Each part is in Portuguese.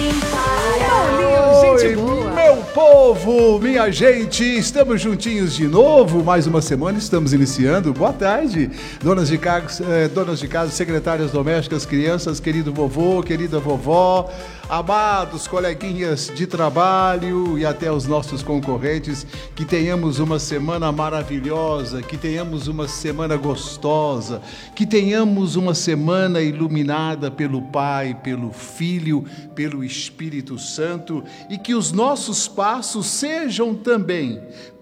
Paulinho, gente boa. Meu povo, minha gente, estamos juntinhos de novo, mais uma semana, estamos iniciando. Boa tarde, donas de casa, secretárias domésticas, crianças, querido vovô, querida vovó, amados coleguinhas de trabalho e até os nossos concorrentes, que tenhamos uma semana maravilhosa, que tenhamos uma semana gostosa, que tenhamos uma semana iluminada pelo Pai, pelo Filho, pelo Espírito Santo, e que os nossos passos sejam também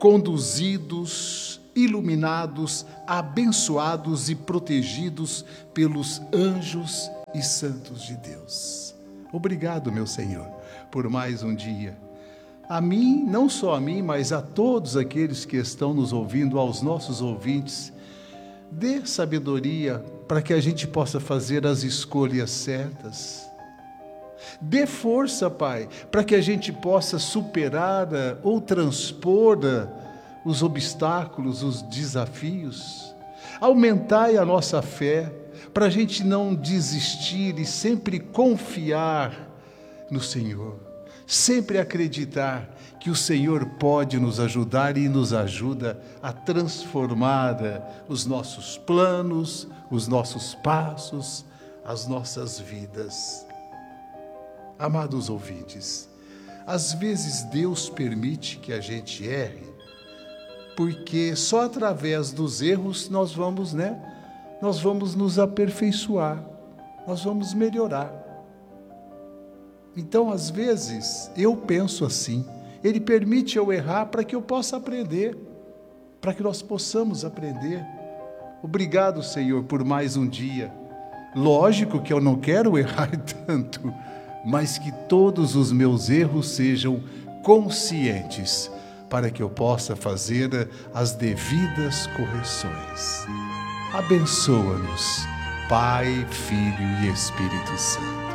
conduzidos, iluminados, abençoados e protegidos pelos anjos e santos de Deus. Obrigado, meu Senhor, por mais um dia. A mim, não só a mim, mas a todos aqueles que estão nos ouvindo, aos nossos ouvintes, dê sabedoria para que a gente possa fazer as escolhas certas. Dê força, Pai, para que a gente possa superar ou transpor os obstáculos, os desafios. Aumentai a nossa fé, para a gente não desistir e sempre confiar no Senhor. Sempre acreditar que o Senhor pode nos ajudar e nos ajuda a transformar os nossos planos, os nossos passos, as nossas vidas. Amados ouvintes, às vezes Deus permite que a gente erre, porque só através dos erros nós vamos nos aperfeiçoar, nós vamos melhorar. Então, às vezes, eu penso assim, Ele permite eu errar para que eu possa aprender, para que nós possamos aprender. Obrigado, Senhor, por mais um dia. Lógico que eu não quero errar tanto, mas que todos os meus erros sejam conscientes, para que eu possa fazer as devidas correções. Abençoa-nos, Pai, Filho e Espírito Santo.